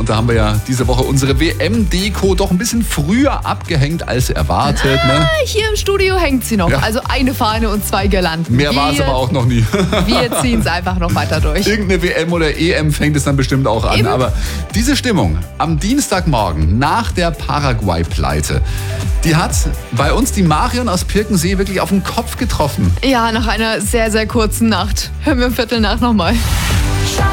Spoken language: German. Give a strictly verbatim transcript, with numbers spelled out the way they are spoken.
Und da haben wir ja diese Woche unsere W M-Deko doch ein bisschen früher abgehängt als erwartet. Ah, ne? Hier im Studio hängt sie noch. Ja. Also eine Fahne und zwei Girlanden. Mehr war es aber auch noch nie. Wir ziehen es einfach noch weiter durch. Irgendeine W M oder E M fängt es dann bestimmt auch an. Eben. Aber diese Stimmung am Dienstagmorgen nach der Paraguay-Pleite, die hat bei uns die Marion aus Pirkensee wirklich auf den Kopf getroffen. Ja, nach einer sehr, sehr kurzen Nacht. Hören wir um Viertel nach nochmal.